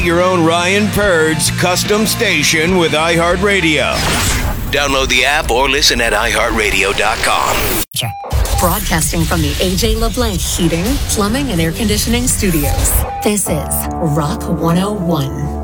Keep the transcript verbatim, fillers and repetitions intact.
Your own Ryan Purd's custom station with iHeartRadio. Download the app or listen at i heart radio dot com. Broadcasting from the A J LeBlanc Heating, Plumbing, and Air Conditioning Studios. This is Rock one oh one.